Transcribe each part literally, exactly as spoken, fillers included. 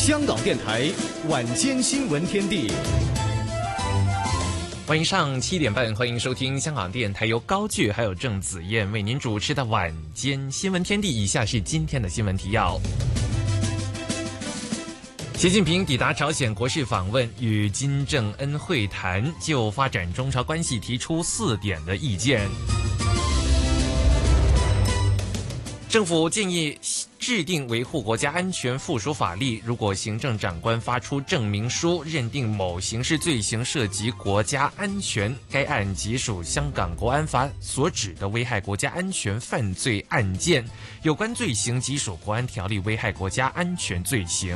香港电台晚间新闻天地， 欢迎上七点半，欢迎收听香港电台由高炬还有郑子燕为您主持的晚间新闻天地。以下是今天的新闻提要。习近平抵达朝鲜国事访问，与金正恩会谈，就发展中朝关系提出四点的意见。政府建议制定维护国家安全附属法律，如果行政长官发出证明书，认定某刑事罪行涉及国家安全，该案即属香港国安法所指的危害国家安全犯罪案件，有关罪行即属国安条例危害国家安全罪行。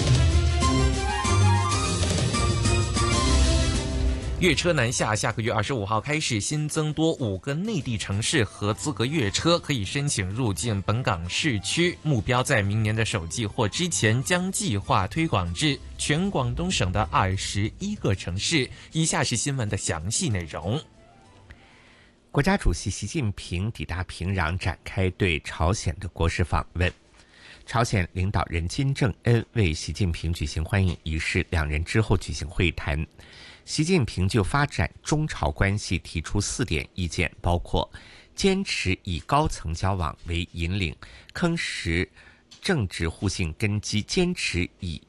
粤车南下，下个月二十五号开始新增多五个内地城市合资格粤车可以申请入境本港市区，目标在明年的首季或之前将计划推广至全广东省的二十一个城市。以下是新闻的详细内容。 国家主席习近平抵达平壤，展开对朝鲜的国事访问。朝鲜领导人金正恩为习近平举行欢迎仪式，两人之后举行会谈。习近平就发展中朝关系提出四点意见，包括坚持以高层交往为引领，夯实政治互信根基，坚持以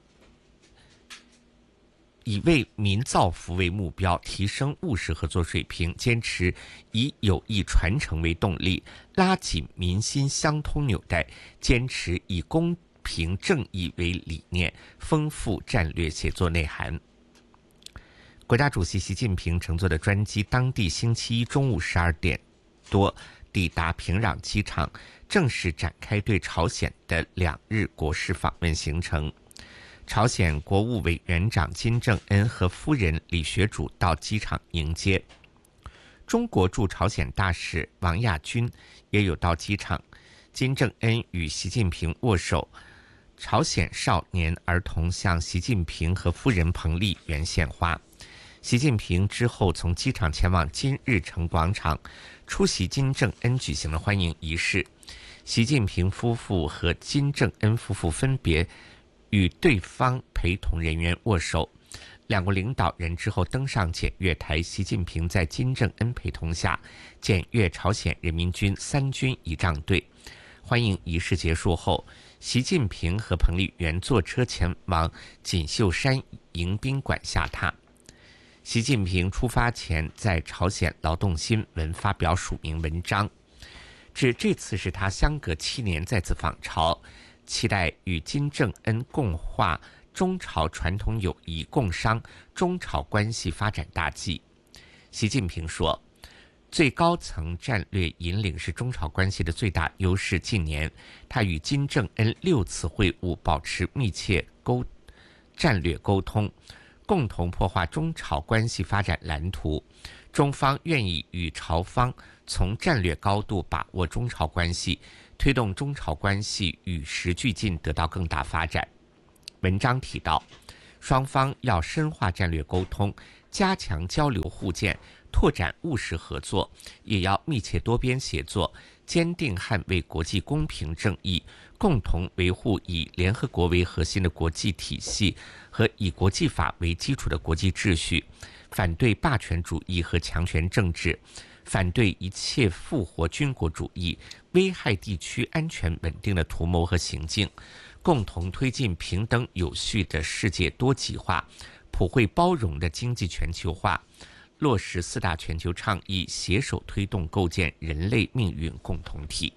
以为民造福为目标，提升务实合作水平，坚持以友谊传承为动力，拉紧民心相通纽带，坚持以公平正义为理念，丰富战略协作内涵。国家主席习近平乘坐的专机，当地星期一中午十二点多抵达平壤机场，正式展开对朝鲜的两日国事访问行程。朝鲜国务委员长金正恩和夫人李雪主到机场迎接。中国驻朝鲜大使王亚军也有到机场，金正恩与习近平握手，朝鲜少年儿童向习近平和夫人彭丽媛献花。习近平之后从机场前往金日成广场，出席金正恩举行的欢迎仪式。习近平夫妇和金正恩夫妇分别与对方陪同人员握手，两国领导人之后登上检阅台。习近平在金正恩陪同下检阅朝鲜人民军三军仪仗队。欢迎仪式结束后，习近平和彭丽媛坐车前往锦绣山迎宾馆下榻。习近平出发前在朝鲜劳动新闻发表署名文章，指这次是他相隔七年再次访朝，期待与金正恩共话中朝传统友谊，共商中朝关系发展大计。习近平说，最高层战略引领是中朝关系的最大优势。近年他与金正恩六次会晤，保持密切沟战略沟通，共同破画中朝关系发展蓝图。中方愿意与朝方从战略高度把握中朝关系，推动中朝关系与时俱进，得到更大发展。文章提到，双方要深化战略沟通，加强交流互鉴，拓展务实合作，也要密切多边协作，坚定捍卫国际公平正义，共同维护以联合国为核心的国际体系和以国际法为基础的国际秩序，反对霸权主义和强权政治，反对一切复活军国主义、危害地区安全稳定的图谋和行径，共同推进平等有序的世界多极化、普惠包容的经济全球化，落实四大全球倡议，携手推动构建人类命运共同体。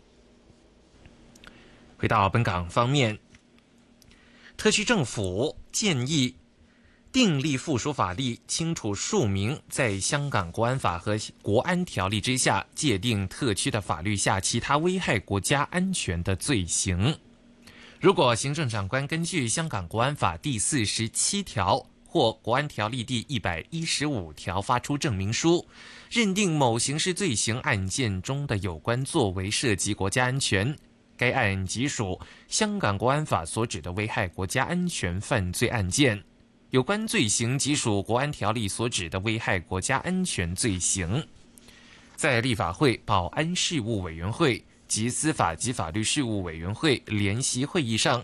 回到本港方面，特区政府建议订立附属法律，清楚述明在香港国安法和国安条例之下界定特区的法律下其他危害国家安全的罪行。如果行政长官根据香港国安法第四十七条或国安条例第一百一十五条发出证明书，认定某刑事罪行案件中的有关作为涉及国家安全，该案即属香港国安法所指的危害国家安全犯罪案件，有关罪行即属国安条例所指的危害国家安全罪行。在立法会保安事务委员会及司法及法律事务委员会联席会议上，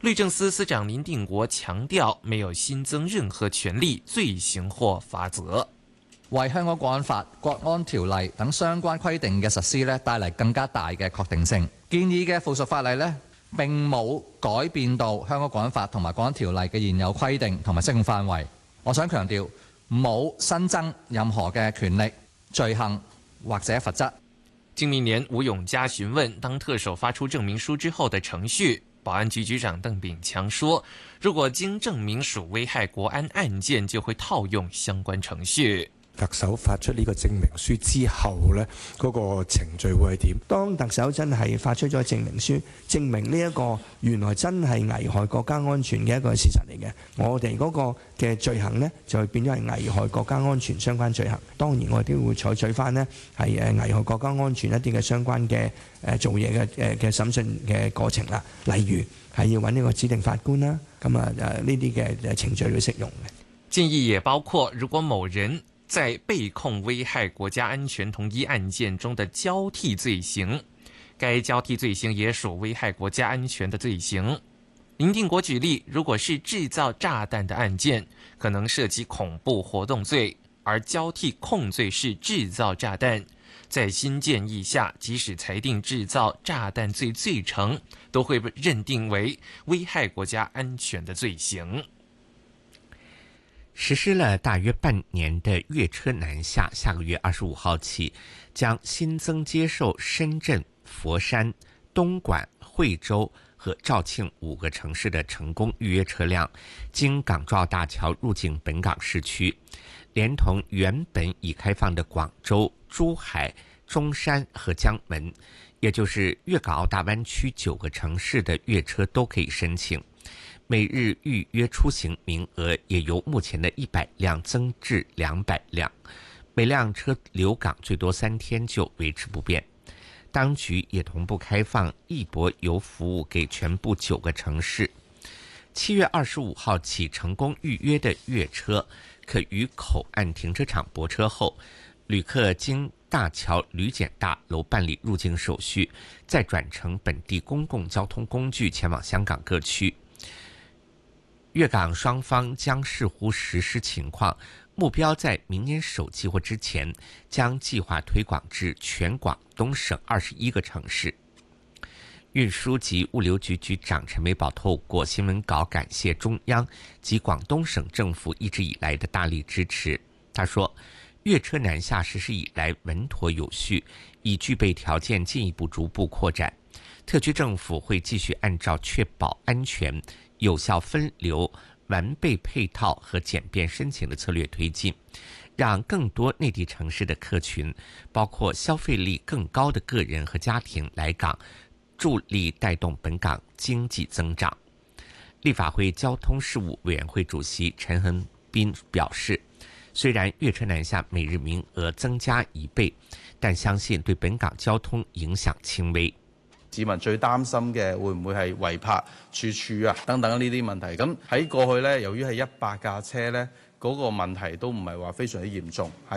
律政司司長林定國強調，沒有新增任何權利、罪行或罰則， 為香港國安法、國安條例等相關規定嘅實施咧，帶嚟更加大嘅確定性。建議嘅附屬法例咧，並冇改變到香港國安法同埋國安條例嘅現有規定同埋適用範圍。我想強調，冇新增任何嘅權力、罪行或者罰則。 經明年吳永嘉詢問當特首發出證明書之後的程序，保安局局長鄧炳強說，如果經證明屬危害國安案件，就會套用相關程序。 特首發出呢個證明書之後呢，嗰個程序會係點？ 當特首真係發出咗證明書，證明呢一個原來真係危害國家安全嘅一個事實嚟嘅，我哋嗰個嘅罪行呢，就會變咗係危害國家安全相關罪行。當然我哋都會採取翻呢係誒危害國家安全一啲嘅相關嘅誒做嘢嘅誒嘅審訊嘅過程啦，例如係要揾呢個指定法官啦，咁啊誒呢啲嘅程序都適用嘅。 建議也包括，如果某人在被控危害國家安全同一案件中的交替罪行，該交替罪行也屬危害國家安全的罪行。林定國舉例，如果是製造炸彈的案件，可能涉及恐怖活動罪，而交替控罪是製造炸彈。在新建議下，即使裁定製造炸彈罪罪成，都會被認定為危害國家安全的罪行。 實施了大約半年的粵車南下，下個月二十五號起，將新增接受深圳、佛山、東莞、惠州和肇慶五個城市的成功預約車輛，經港珠澳大橋入境本港市區，連同原本已開放的廣州、珠海、中山和江門，也就是粵港澳大灣區九個城市的粵車都可以申請。每日預約出行名額也由目前的一百輛增至兩百輛，每輛車留港最多三天就維持不變。當局也同步開放易泊遊服務給全部九個城市。七月二十五號起成功預約的粵車，可於口岸停車場泊車後，旅客經大橋旅檢大樓辦理入境手續，再轉乘本地公共交通工具前往香港各區。粵港雙方將視乎實施情況，目標在明年首季或之前將計劃推廣至全廣東省二十一個城市。運輸及物流局局長陳美寶透過新聞稿感謝中央及廣東省政府一直以來的大力支持。他說，粵車南下實施以來穩妥有序，已具備條件進一步逐步擴展。特區政府會繼續按照確保安全、有效分流、完備配套和簡便申請的策略推進，讓更多內地城市的客群，包括消費力更高的個人和家庭來港，助力帶動本港經濟增長。立法會交通事務委員會主席陳恒斌表示，雖然粵車南下每日名額增加一倍，但相信對本港交通影響輕微。 市民最擔心嘅會唔會係違泊處處啊等等呢啲問題，咁喺過去呢，由於係一百架車呢，嗰個問題都唔係話非常之嚴重。